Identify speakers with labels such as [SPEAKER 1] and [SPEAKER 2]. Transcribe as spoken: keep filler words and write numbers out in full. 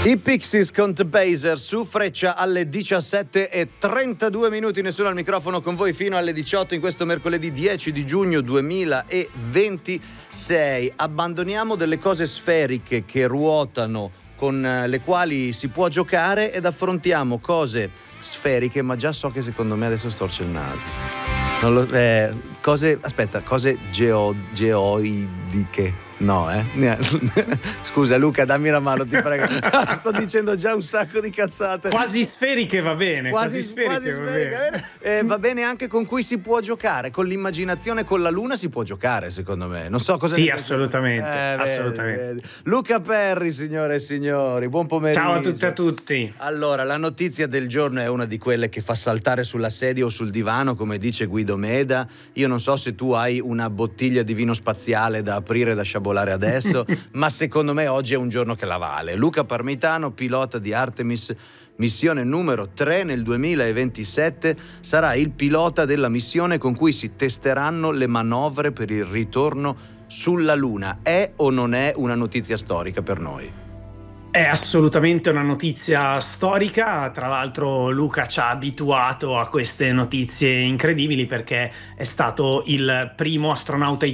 [SPEAKER 1] I Pixies con The Baser su Freccia alle diciassette e trentadue minuti, nessuno al microfono con voi fino alle diciotto in questo mercoledì dieci di giugno duemilaventisei. Abbandoniamo delle cose sferiche che ruotano, con le quali si può giocare, ed affrontiamo cose sferiche, ma già so che secondo me adesso storce il naso. Non lo, eh, cose, aspetta, cose geo, geoidiche. No, eh? Scusa Luca, dammi una mano, ti prego. Sto dicendo già un sacco di cazzate.
[SPEAKER 2] Quasi sferiche va bene.
[SPEAKER 1] Quasi,
[SPEAKER 2] quasi sferiche,
[SPEAKER 1] quasi
[SPEAKER 2] va
[SPEAKER 1] sferiche
[SPEAKER 2] bene.
[SPEAKER 1] va bene. Eh, va bene anche con cui si può giocare. Con l'immaginazione, con la luna si può giocare, secondo me. Non so cosa.
[SPEAKER 2] Sì,
[SPEAKER 1] ne
[SPEAKER 2] assolutamente.
[SPEAKER 1] eh,
[SPEAKER 2] assolutamente.
[SPEAKER 1] Vedi, vedi. Luca Perri, signore e signori, buon pomeriggio.
[SPEAKER 2] Ciao a tutte e a tutti.
[SPEAKER 1] Allora, la notizia del giorno è una di quelle che fa saltare sulla sedia o sul divano, come dice Guido Meda. Io non so se tu hai una bottiglia di vino spaziale da aprire e da sciabolare adesso, ma secondo me oggi è un giorno che la vale. Luca Parmitano, pilota di Artemis, missione numero tre nel duemilaventisette, sarà il pilota della missione con cui si testeranno le manovre per il ritorno sulla Luna. È o non è una notizia storica per noi?
[SPEAKER 2] È assolutamente una notizia storica. Tra l'altro Luca ci ha abituato a queste notizie incredibili, perché è stato il primo astronauta